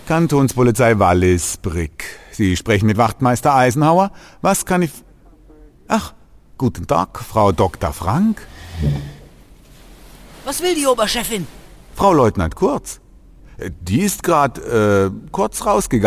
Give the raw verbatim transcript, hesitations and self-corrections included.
Kantonspolizei Wallis-Brick. Sie sprechen mit Wachtmeister Eisenhauer. Was kann ich... Ach, guten Tag, Frau Doktor Frank. Was will die Oberchefin? Frau Leutnant Kurz. Die ist gerade äh, kurz rausgegangen.